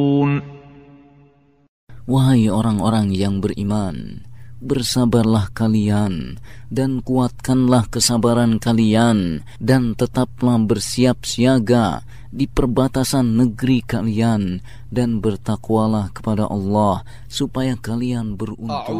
Wahai orang-orang yang beriman, bersabarlah kalian dan kuatkanlah kesabaran kalian dan tetaplah bersiap siaga di perbatasan negeri kalian dan bertakwalah kepada Allah supaya kalian beruntung.